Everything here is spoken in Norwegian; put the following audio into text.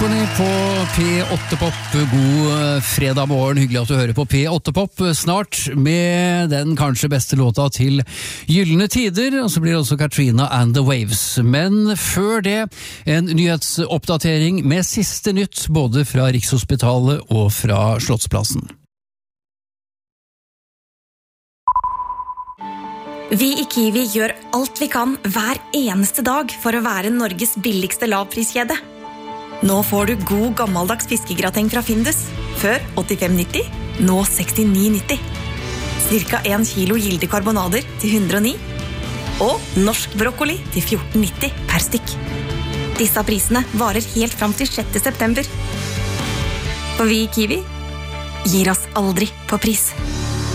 Symphony på P8-pop. God fredag morgen, hyggelig at du hører på P8-pop. Snart med den kanskje beste låta til Gyllene Tider, og så blir det også Katrina and the Waves. Men før det, en nyhetsoppdatering med siste nytt både fra Rikshospitalet og fra Slottsplassen. Vi i Kiwi gjør alt vi kan hver eneste dag for å være Norges billigste lavpriskjede. Nå får du god gammeldags fiskegrateng fra Findus. Før 85,90, nå 69,90. Cirka 1 kilo gilde karbonader til 109. Og norsk brokkoli til 14,90 per stykk. Disse prisene varer helt fram til 6. september. For vi i Kiwi gir oss aldri på pris.